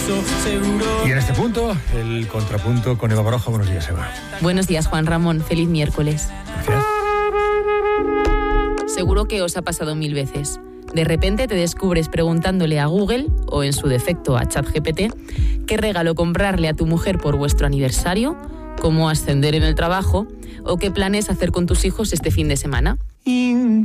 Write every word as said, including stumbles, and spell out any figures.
Y en este punto, el contrapunto con Eva Baroja. Buenos días, Eva. Buenos días, Juan Ramón. Feliz miércoles. Gracias. Seguro que os ha pasado mil veces. De repente te descubres preguntándole a Google, o en su defecto a ChatGPT, qué regalo comprarle a tu mujer por vuestro aniversario, cómo ascender en el trabajo o qué planes hacer con tus hijos este fin de semana.